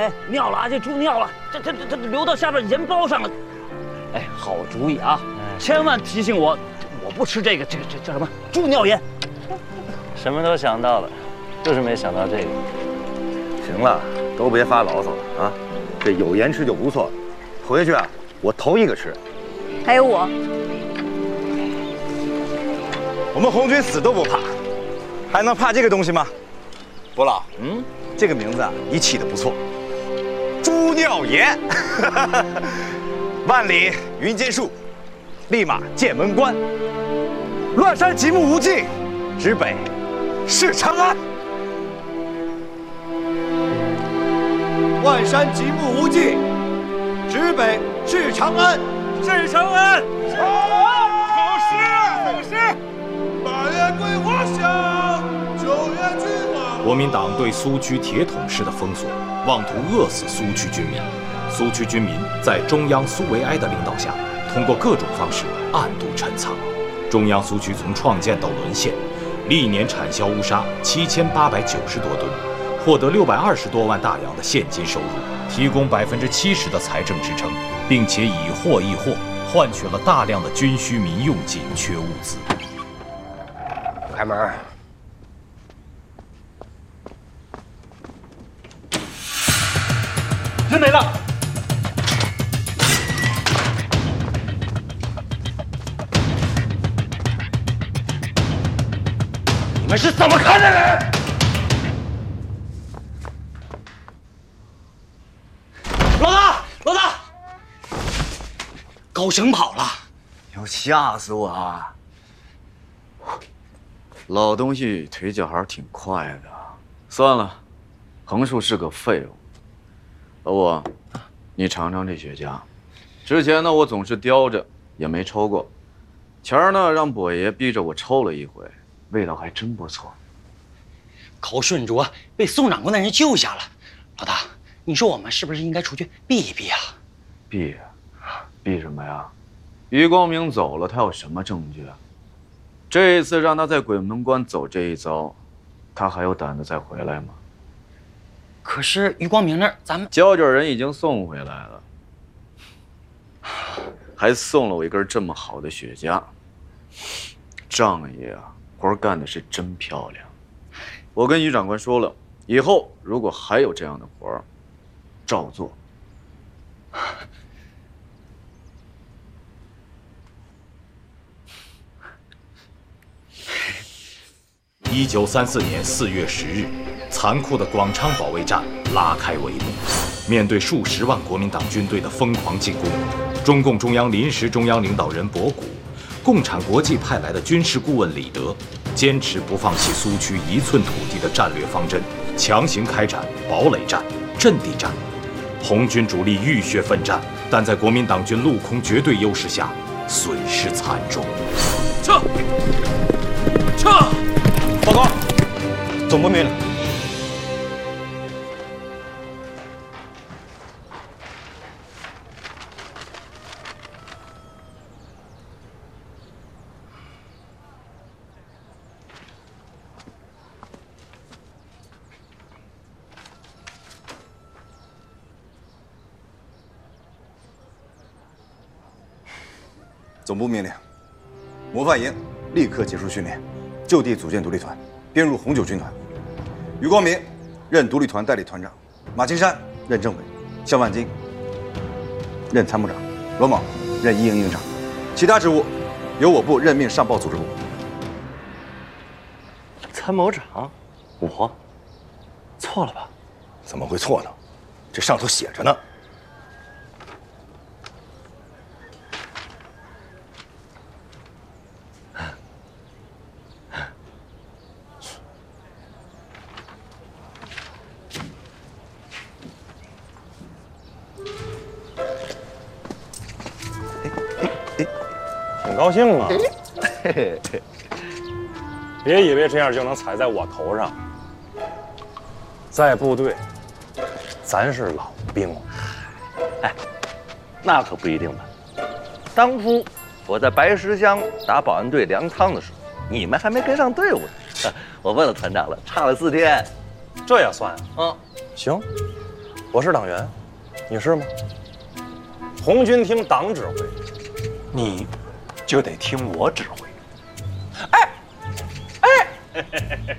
哎，尿了啊，这猪尿了，这流到下边盐包上了。哎，好主意啊，千万提醒我，我不吃这叫什么猪尿盐。 什么都想到了，就是没想到这个。 行了，都别发牢骚了啊！这有盐吃就不错了。回去啊，我头一个吃。 还有我。 我们红军死都不怕，还能怕这个东西吗？伯老，这个名字啊，你起的不错，猪尿盐。万里云间树，立马剑门关。乱山极目无际，直北是长安。 万山极目无际，直北是长安。 是长安。 好诗。八月桂花香，9月菊花。 国民党对苏区铁桶式的封锁，妄图饿死苏区军民。苏区军民在中央苏维埃的领导下，通过各种方式暗度陈仓。中央苏区从创建到沦陷，历年产销乌纱7890多吨，获得620多万大洋的现金收入，提供70%的财政支撑，并且以货易货，换取了大量的军需民用紧缺物资。 开门。 人没了。 你们是怎么看的人？ 老大，高升跑了， 要吓死我啊！老东西腿脚还是挺快的。算了，横竖是个废物。老五，你尝尝这雪茄。之前呢，我总是叼着，也没抽过。前儿呢，让伯爷逼着我抽了一回，味道还真不错。 高顺卓被宋长官的人救下了。老大，你说我们是不是应该出去避一避啊？ 避什么呀？于光明走了，他有什么证据啊？这一次让他在鬼门关走这一遭，他还有胆子再回来吗？ 可是于光明那儿，咱们交卷人已经送回来了，还送了我一根这么好的雪茄。仗义啊，活干的是真漂亮。我跟于长官说了，以后如果还有这样的活，照做。 1934年4月10日，残酷的广昌保卫战拉开帷幕。面对数十万国民党军队的疯狂进攻，中共中央临时中央领导人博古，共产国际派来的军事顾问李德，坚持不放弃苏区1寸土地的战略方针，强行开展堡垒战、阵地战。红军主力浴血奋战，但在国民党军陆空绝对优势下，损失惨重。 撤！ 报告，总部命令。 总部命令，模范营立刻结束训练，就地组建独立团，编入红九军团。于光明任独立团代理团长，马青山任政委，肖万金任参谋长，罗某任一营营长。其他职务由我部任命上报组织部。 参谋长，我错了吧？ 怎么会错呢？这上头写着呢。 挺高兴啊！别以为这样就能踩在我头上。在部队，咱是老兵。 哎，那可不一定吧。当初我在白石乡打保安队粮仓的时候，你们还没跟上队伍呢。我问了团长了，差了4天。 这也算啊？ 嗯， 行， 我是党员，你是吗？红军听党指挥，你就得听我指挥。哎，